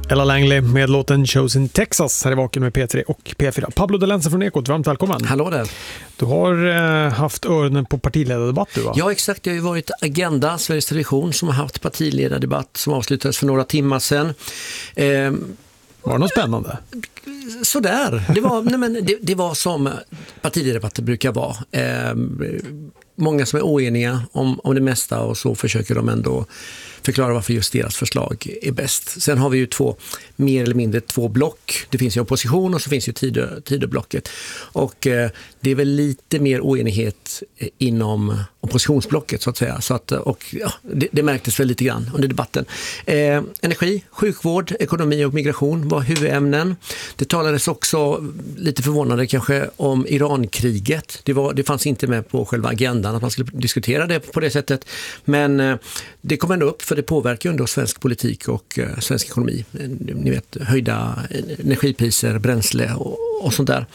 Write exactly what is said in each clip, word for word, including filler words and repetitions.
Ella Langley med låten Chosen Texas här i Vaken med P tre och P fyra. Pablo de Lenza från Ekot, varmt välkommen. Hallå där. Du har eh, haft öronen på partiledardebatt du va? Ja exakt, det har ju varit Agenda, Sveriges Television, som har haft partiledardebatt som avslutades för några timmar sedan. Eh, var det något spännande? Sådär, det var, nej men det, det var som partiledardebatter brukar vara. Eh, många som är oeniga om, om det mesta och så försöker de ändå förklara varför just deras förslag är bäst. Sen har vi ju två, mer eller mindre två block. Det finns ju opposition och så finns ju Tidöblocket. Och eh, det är väl lite mer oenighet inom oppositionsblocket så att säga. Så att, och, ja, det, det märktes väl lite grann under debatten. Eh, energi, sjukvård, ekonomi och migration var huvudämnen. Det talades också, lite förvånande kanske, om Irankriget. Det, var, det fanns inte med på själva agendan att man skulle diskutera det på det sättet. Men eh, det kom ändå upp för det påverkar ju ändå svensk politik och eh, svensk ekonomi. Ni vet, höjda energipriser, bränsle och, och sånt där.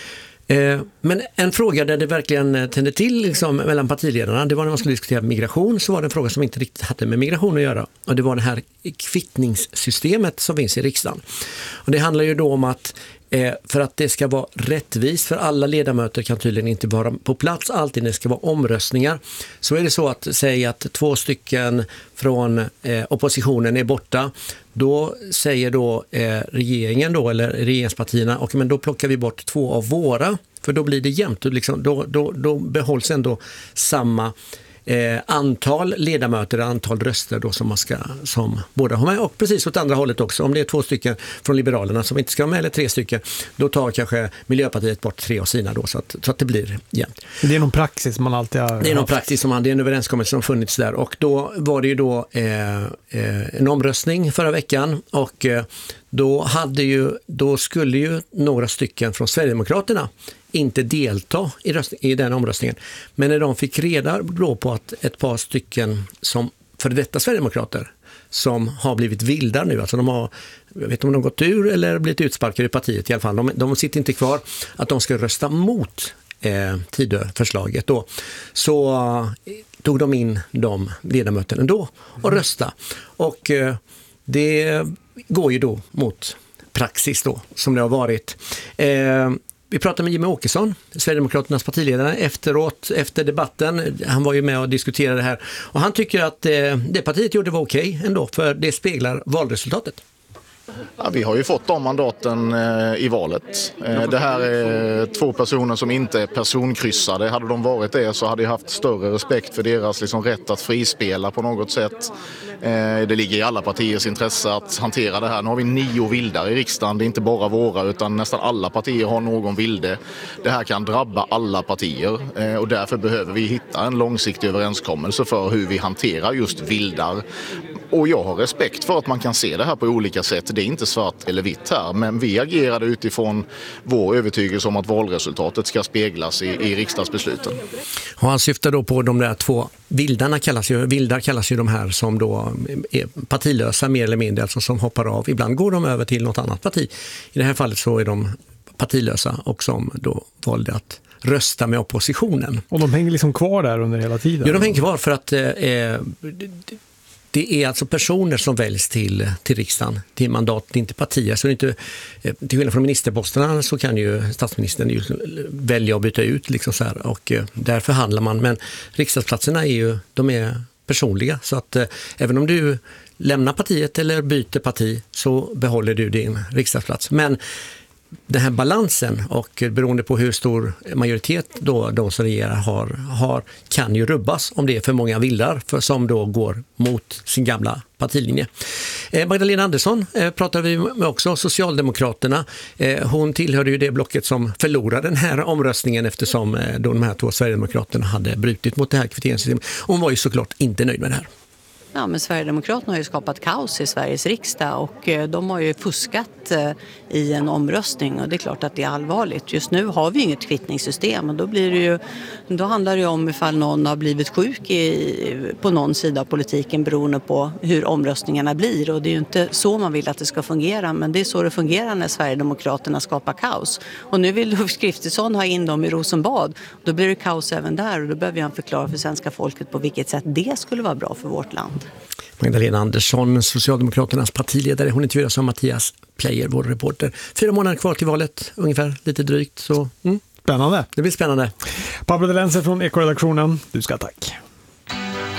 Eh, men en fråga där det verkligen tände till liksom, mellan partiledarna, det var när man skulle diskutera migration, så var det en fråga som inte riktigt hade med migration att göra. Och det var det här kvittningssystemet som finns i riksdagen. Och det handlar ju då om att Eh, för att det ska vara rättvist, för alla ledamöter kan tydligen inte vara på plats alltid när det ska vara omröstningar. Så är det så att säga att två stycken från eh, oppositionen är borta, då säger då eh, regeringen då, eller regeringspartierna, och men då plockar vi bort två av våra, för då blir det jämnt och liksom, då, då, då behålls ändå samma Eh, antal ledamöter, antal röster då som man ska, som båda har med, och precis åt andra hållet också. Om det är två stycken från Liberalerna som inte ska vara med, eller tre stycken, då tar kanske Miljöpartiet bort tre av sina då, så att, så att det blir jämnt. Det är någon praxis man alltid har Det är någon haft. praxis som man, det är en överenskommelse som funnits där, och då var det ju då eh, eh, en omröstning förra veckan, och eh, då hade ju, då skulle ju några stycken från Sverigedemokraterna inte delta i, röst, i den omröstningen. Men när de fick reda då på att ett par stycken som för detta Sverigedemokrater som har blivit vildar nu, alltså de har, jag vet inte om de gått ur eller blivit utsparkade i partiet i alla fall, de, de sitter inte kvar, att de ska rösta mot eh, Tidöförslaget då, så eh, tog de in de ledamöterna då och rösta. Och eh, det går ju då mot praxis då, som det har varit. Eh, Vi pratade med Jimmie Åkesson, Sverigedemokraternas partiledare, efteråt, efter debatten. Han var ju med och diskuterade det här. Och han tycker att eh, det partiet gjorde var okej ändå, för det speglar valresultatet. Ja, vi har ju fått de mandaten eh, i valet. Eh, det här är två personer som inte är personkryssade. Hade de varit det så hade jag haft större respekt för deras liksom, rätt att frispela på något sätt. Eh, det ligger i alla partiers intresse att hantera det här. Nu har vi nio vildar i riksdagen. Det är inte bara våra, utan nästan alla partier har någon vilde. Det här kan drabba alla partier eh, och därför behöver vi hitta en långsiktig överenskommelse för hur vi hanterar just vildar. Och jag har respekt för att man kan se det här på olika sätt. Det är inte svart eller vitt här, men vi agerade utifrån vår övertygelse om att valresultatet ska speglas i, i riksdagsbesluten. Och han syftar då på de där två vildarna, kallas ju, vildar kallas ju de här som då är partilösa mer eller mindre, alltså som hoppar av. Ibland går de över till något annat parti. I det här fallet så är de partilösa och som då valde att rösta med oppositionen. Och de hänger liksom kvar där under hela tiden? Ja, de hänger kvar för att eh, det är alltså personer som väljs till, till riksdagen, till mandat, det är inte partier. Så det är inte, till skillnad från ministerposterna så kan ju statsministern ju välja att byta ut liksom så här, och där förhandlar man. Men riksdagsplatserna är ju, de är personliga, så att eh, även om du lämnar partiet eller byter parti så behåller du din riksdagsplats. Men den här balansen, och beroende på hur stor majoritet då de som regerar har, har kan ju rubbas om det är för många vildar för, som då går mot sin gamla partilinje. Eh, Magdalena Andersson eh, pratar vi med också, Socialdemokraterna. Eh, hon tillhörde ju det blocket som förlorade den här omröstningen eftersom eh, då de här två Sverigedemokraterna hade brutit mot det här kvitteringssystemet. Hon var ju såklart inte nöjd med det här. Ja, men Sverigedemokraterna har ju skapat kaos i Sveriges riksdag och de har ju fuskat i en omröstning och det är klart att det är allvarligt. Just nu har vi inget kvittningssystem och då, blir det ju, då handlar det ju om ifall någon har blivit sjuk i, på någon sida av politiken beroende på hur omröstningarna blir, och det är ju inte så man vill att det ska fungera, men det är så det fungerar när Sverigedemokraterna skapar kaos. Och nu vill Ulf Kristersson ha in dem i Rosenbad, då blir det kaos även där och då behöver jag förklara för svenska folket på vilket sätt det skulle vara bra för vårt land. Magdalena Andersson, Socialdemokraternas partiledare, hon intervjuas av Mattias Plejer, vår reporter. Fyra månader kvar till valet, ungefär, lite drygt. Så, mm. Spännande. Det blir spännande. Pablo de Lenser från Ekoredaktionen, du ska tack.